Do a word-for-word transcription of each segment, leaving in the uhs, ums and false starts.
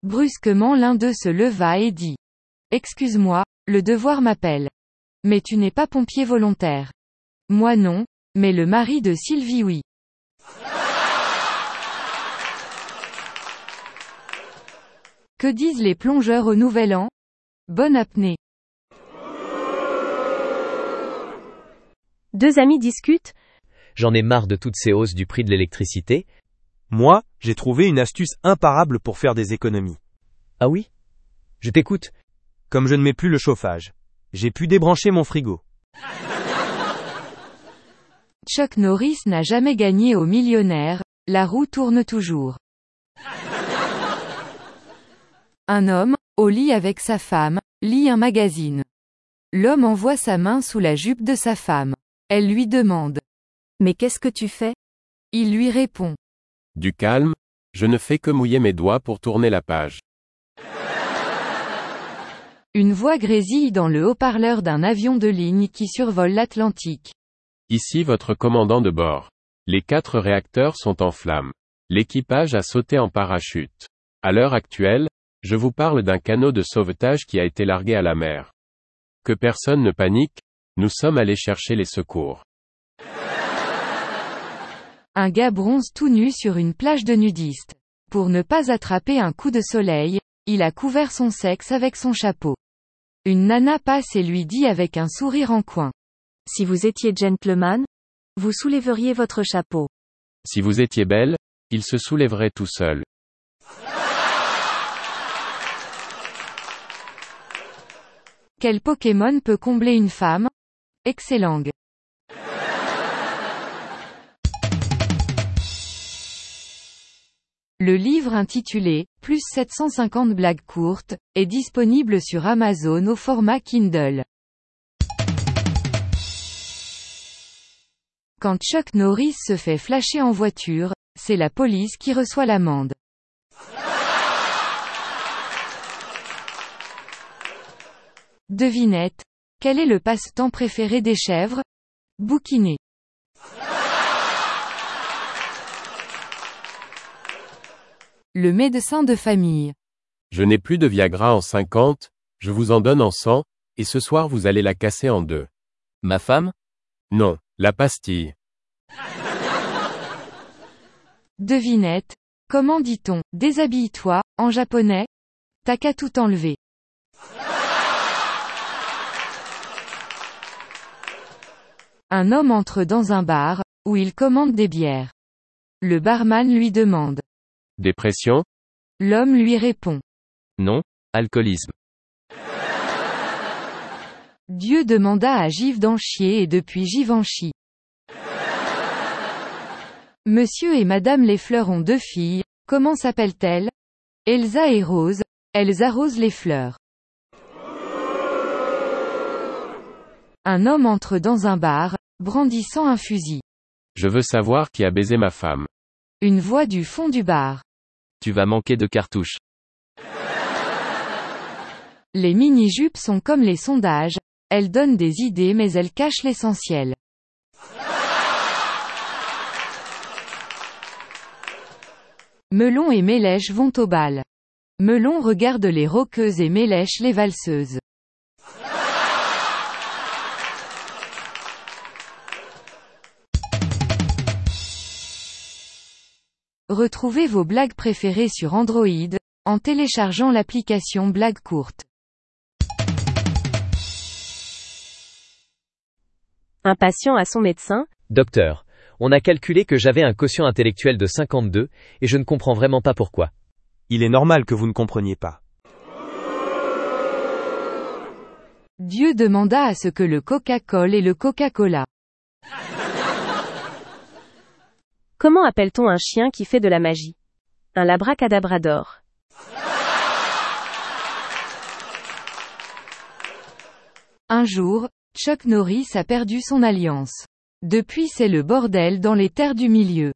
Brusquement l'un d'eux se leva et dit. Excuse-moi, le devoir m'appelle. Mais tu n'es pas pompier volontaire. Moi non, mais le mari de Sylvie oui. Que disent les plongeurs au Nouvel An? Bonne apnée. Deux amis discutent. J'en ai marre de toutes ces hausses du prix de l'électricité. Moi, j'ai trouvé une astuce imparable pour faire des économies. Ah oui? Je t'écoute. Comme je ne mets plus le chauffage, j'ai pu débrancher mon frigo. Chuck Norris n'a jamais gagné au millionnaire, la roue tourne toujours. Un homme, au lit avec sa femme, lit un magazine. L'homme envoie sa main sous la jupe de sa femme. Elle lui demande. Mais qu'est-ce que tu fais? Il lui répond. Du calme, je ne fais que mouiller mes doigts pour tourner la page. Une voix grésille dans le haut-parleur d'un avion de ligne qui survole l'Atlantique. Ici votre commandant de bord. Les quatre réacteurs sont en flammes. L'équipage a sauté en parachute. À l'heure actuelle, je vous parle d'un canot de sauvetage qui a été largué à la mer. Que personne ne panique, nous sommes allés chercher les secours. Un gars bronze tout nu sur une plage de nudistes. Pour ne pas attraper un coup de soleil, il a couvert son sexe avec son chapeau. Une nana passe et lui dit avec un sourire en coin. Si vous étiez gentleman, vous soulèveriez votre chapeau. Si vous étiez belle, il se soulèverait tout seul. Quel Pokémon peut combler une femme? Excellent. Le livre intitulé « Plus sept cent cinquante blagues courtes » est disponible sur Amazon au format Kindle. Quand Chuck Norris se fait flasher en voiture, c'est la police qui reçoit l'amende. Devinette. Quel est le passe-temps préféré des chèvres? Bouquiner. Le médecin de famille. Je n'ai plus de Viagra en cinquante, je vous en donne en cent, et ce soir vous allez la casser en deux. Ma femme? Non, la pastille. Devinette. Comment dit-on « déshabille-toi » en japonais? T'as qu'à tout enlever. Un homme entre dans un bar, où il commande des bières. Le barman lui demande. Dépression? L'homme lui répond. Non, alcoolisme. Dieu demanda à Givenchy et depuis Givenchy. Monsieur et Madame les fleurs ont deux filles, comment s'appellent-elles? Elsa et Rose, elles arrosent les fleurs. Un homme entre dans un bar, brandissant un fusil. Je veux savoir qui a baisé ma femme. Une voix du fond du bar. Tu vas manquer de cartouches. Les mini-jupes sont comme les sondages, elles donnent des idées mais elles cachent l'essentiel. Melon et Mélèche vont au bal. Melon regarde les rockeuses et Mélèche les valseuses. Retrouvez vos blagues préférées sur Android, en téléchargeant l'application Blagues courtes. Un patient à son médecin. Docteur, on a calculé que j'avais un quotient intellectuel de cinquante-deux, et je ne comprends vraiment pas pourquoi. Il est normal que vous ne compreniez pas. Dieu demanda à ce que le Coca-Cola et le Coca-Cola. Comment appelle-t-on un chien qui fait de la magie? Un labracadabrador. Un jour, Chuck Norris a perdu son alliance. Depuis c'est le bordel dans les terres du milieu.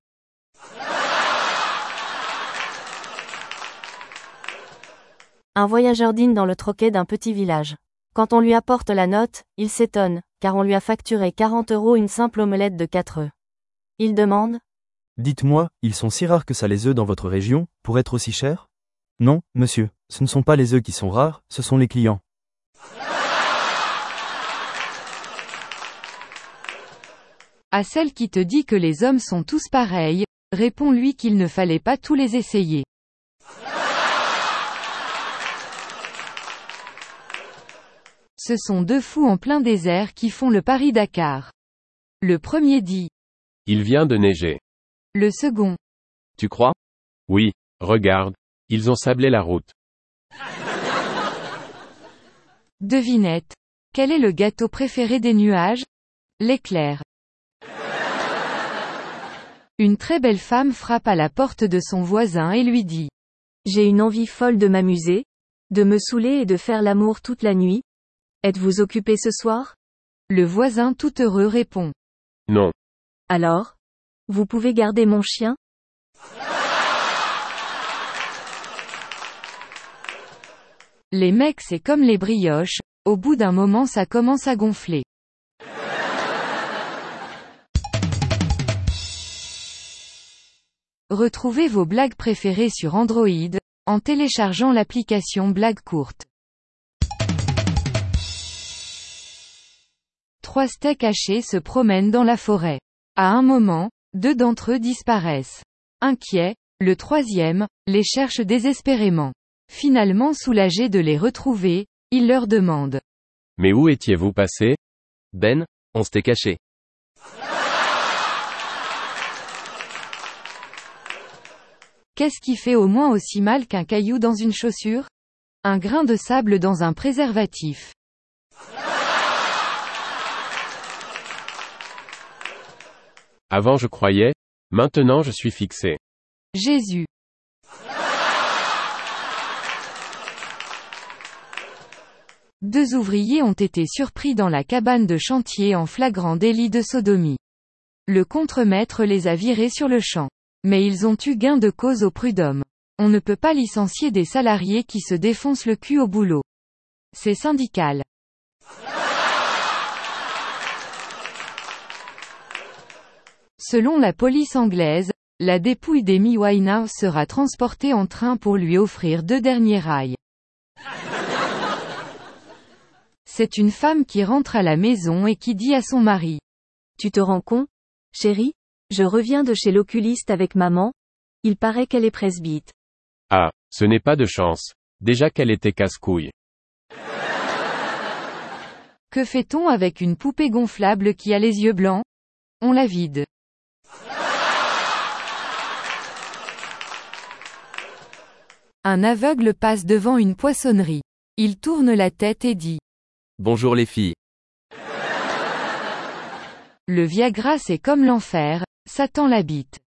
Un voyageur dîne dans le troquet d'un petit village. Quand on lui apporte la note, il s'étonne, car on lui a facturé quarante euros une simple omelette de quatre œufs. Il demande. Dites-moi, ils sont si rares que ça les œufs dans votre région, pour être aussi chers? Non, monsieur, ce ne sont pas les œufs qui sont rares, ce sont les clients. À celle qui te dit que les hommes sont tous pareils, réponds-lui qu'il ne fallait pas tous les essayer. Ce sont deux fous en plein désert qui font le Paris-Dakar. Le premier dit. Il vient de neiger. Le second. Tu crois? Oui, regarde, ils ont sablé la route. Devinette. Quel est le gâteau préféré des nuages? L'éclair. Une très belle femme frappe à la porte de son voisin et lui dit. J'ai une envie folle de m'amuser, de me saouler et de faire l'amour toute la nuit. Êtes-vous occupé ce soir? Le voisin tout heureux répond. Non. Alors? Vous pouvez garder mon chien? Les mecs c'est comme les brioches, au bout d'un moment ça commence à gonfler. Retrouvez vos blagues préférées sur Android, en téléchargeant l'application Blagues courtes. Trois steaks hachés se promènent dans la forêt. À un moment, deux d'entre eux disparaissent. Inquiet, le troisième, les cherche désespérément. Finalement soulagé de les retrouver, il leur demande. Mais où étiez-vous passé? Ben, on s'était caché. Qu'est-ce qui fait au moins aussi mal qu'un caillou dans une chaussure? Un grain de sable dans un préservatif. Avant je croyais, maintenant je suis fixé. Jésus. Deux ouvriers ont été surpris dans la cabane de chantier en flagrant délit de sodomie. Le contremaître les a virés sur le champ. Mais ils ont eu gain de cause au prud'homme. On ne peut pas licencier des salariés qui se défoncent le cul au boulot. C'est syndical. Selon la police anglaise, la dépouille d'Amy Winehouse sera transportée en train pour lui offrir deux derniers rails. C'est une femme qui rentre à la maison et qui dit à son mari. Tu te rends compte, chérie? Je reviens de chez l'oculiste avec maman. Il paraît qu'elle est presbyte. Ah, ce n'est pas de chance. Déjà qu'elle était casse-couille. Que fait-on avec une poupée gonflable qui a les yeux blancs? On la vide. Un aveugle passe devant une poissonnerie. Il tourne la tête et dit. Bonjour les filles. Le Viagra c'est comme l'enfer, Satan l'habite.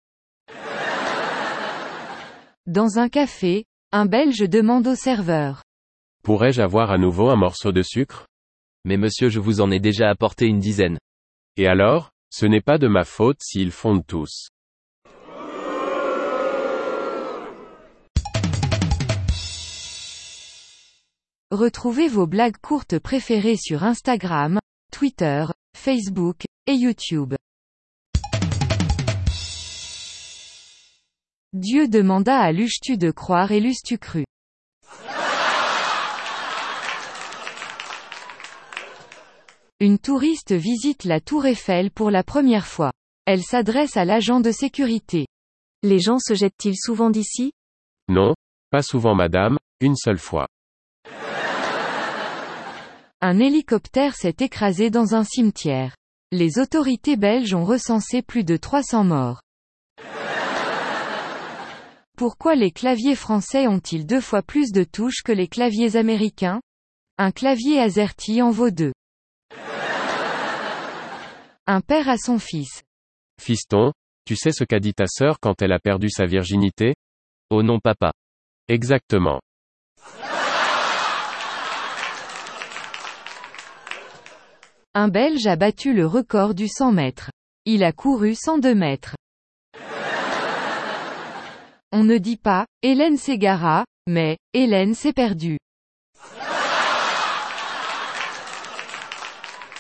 Dans un café, un Belge demande au serveur. Pourrais-je avoir à nouveau un morceau de sucre? Mais monsieur, je vous en ai déjà apporté une dizaine. Et alors, ce n'est pas de ma faute s'ils fondent tous. Retrouvez vos blagues courtes préférées sur Instagram, Twitter, Facebook, et YouTube. Dieu demanda à l'euches-tu de croire et l'eusses-tu cru. Une touriste visite la tour Eiffel pour la première fois. Elle s'adresse à l'agent de sécurité. Les gens se jettent-ils souvent d'ici? Non, pas souvent madame, une seule fois. Un hélicoptère s'est écrasé dans un cimetière. Les autorités belges ont recensé plus de trois cents morts. Pourquoi les claviers français ont-ils deux fois plus de touches que les claviers américains? Un clavier AZERTY en vaut deux. Un père à son fils. Fiston, tu sais ce qu'a dit ta sœur quand elle a perdu sa virginité? Oh non papa. Exactement. Un Belge a battu le record du cent mètres. Il a couru cent deux mètres. On ne dit pas, Hélène s'égara, mais, Hélène s'est perdue.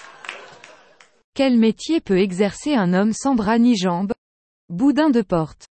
Quel métier peut exercer un homme sans bras ni jambes? Boudin de porte.